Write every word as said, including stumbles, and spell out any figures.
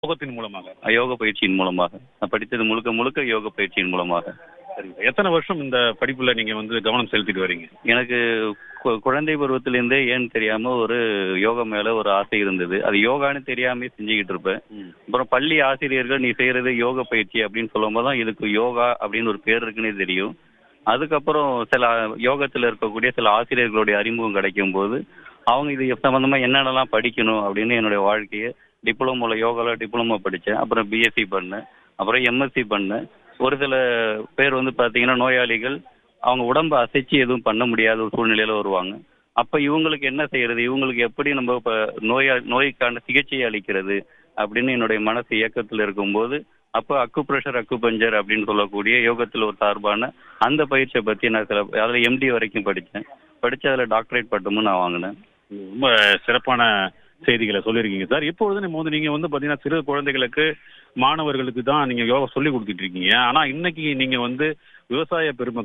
யோகத்தின் மூலமாக. யோக பயிற்சியின் மூலமாக. நான் படித்தது முழுக்க முழுக்க யோக பயிற்சியின் மூலமாக. சரிங்க. எத்தனை வருஷம் இந்த படிப்புல நீங்க வந்து கவனம் செலுத்திட்டு வரீங்க? எனக்கு கு குழந்தை பருவத்திலேருந்தே ஏன்னு தெரியாம ஒரு யோகா மேல ஒரு ஆசை இருந்தது. அது யோகான்னு தெரியாமயே செஞ்சுக்கிட்டு இருப்பேன். ம். அப்புறம் பள்ளி ஆசிரியர்கள் நீ செய்யறது யோக பயிற்சி அப்படின்னு சொல்லும்போது தான் இதுக்கு யோகா அப்படின்னு ஒரு பேர் இருக்குன்னே தெரியும். அதுக்கப்புறம் சில யோகத்துல இருக்கக்கூடிய சில ஆசிரியர்களுடைய அறிமுகம் கிடைக்கும் போது அவங்க இது சம்பந்தமா என்னென்னலாம் படிக்கணும் அப்படின்னு என்னுடைய வாழ்க்கையை டிப்ளமோல யோகால டிப்ளமோ படித்தேன். அப்புறம் பிஎஸ்சி பண்ணேன். அப்புறம் எம்எஸ்சி பண்ணேன். ஒரு சில பேர் வந்து பார்த்தீங்கன்னா நோயாளிகள் அவங்க உடம்பை அசைச்சு எதுவும் பண்ண முடியாத ஒரு சூழ்நிலையில வருவாங்க. அப்ப இவங்களுக்கு என்ன செய்யறது, இவங்களுக்கு எப்படி நம்ம இப்ப நோயா நோய்க்கான சிகிச்சையை அளிக்கிறது அப்படின்னு என்னுடைய மனசு இயக்கத்தில் இருக்கும்போது அப்போ அக்கு ப்ரெஷர் அக்கு பஞ்சர் அப்படின்னு சொல்லக்கூடிய யோகத்தில் ஒரு சார்பான அந்த பயிற்சியை பற்றி நான் சில அதில் எம்டி வரைக்கும் படித்தேன். படித்து அதில் டாக்டரேட் பட்டமும் நான் வாங்கினேன். ரொம்ப சிறப்பான செய்திகளை சொல்லியிருக்கீங்க சார். இப்பொழுது நம்ம வந்து நீங்க வந்து பாத்தீங்கன்னா சிறு குழந்தைகளுக்கு மாணவர்களுக்கு தான் நீங்க யோகா சொல்லி கொடுத்துட்டு இருக்கீங்க. ஆனா இன்னைக்கு நீங்க வந்து விவசாய பெருமக்கள்